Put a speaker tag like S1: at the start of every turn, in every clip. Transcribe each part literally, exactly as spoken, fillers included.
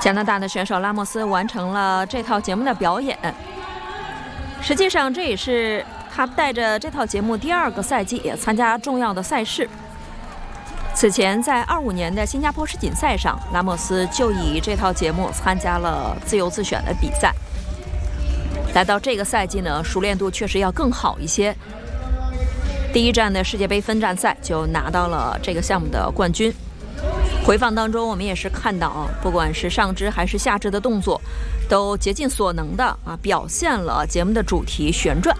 S1: 加拿大的选手拉莫斯完成了这套节目的表演，实际上这也是他带着这套节目第二个赛季也参加重要的赛事。此前在二五年的新加坡世锦赛上，拉莫斯就以这套节目参加了自由自选的比赛。来到这个赛季呢，熟练度确实要更好一些。第一站的世界杯分站赛就拿到了这个项目的冠军。回放当中我们也是看到啊，不管是上肢还是下肢的动作都竭尽所能的啊表现了节目的主题旋转。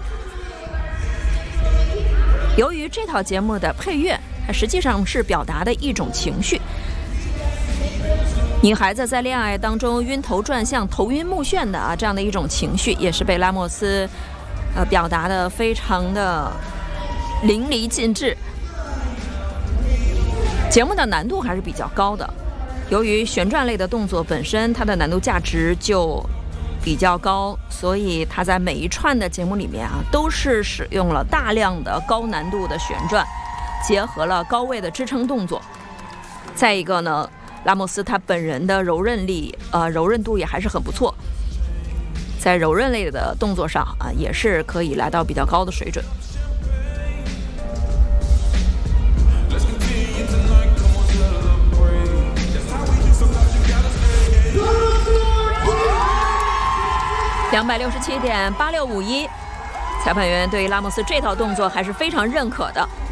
S1: 由于这套节目的配乐它实际上是表达的一种情绪，女孩子在恋爱当中晕头转向头晕目眩的啊这样的一种情绪，也是被拉莫斯呃表达的非常的淋漓尽致。节目的难度还是比较高的，由于旋转类的动作本身它的难度价值就比较高，所以它在每一串的节目里面啊都是使用了大量的高难度的旋转，结合了高位的支撑动作。再一个呢，拉莫斯他本人的柔韧力呃柔韧度也还是很不错，在柔韧类的动作上啊也是可以来到比较高的水准。两百六十七点八六五一，裁判员对于拉莫斯这套动作还是非常认可的。